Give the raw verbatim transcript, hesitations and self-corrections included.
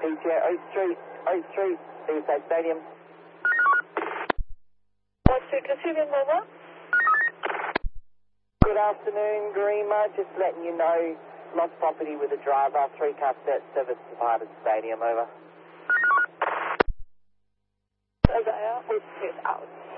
P T O, Oak Street, Oak Street, Seaside Stadium. What's your receiving over? Good afternoon, Grima. Just letting you know, lost property with a driver, three car set, service provided stadium, over. Isaiah, it's out.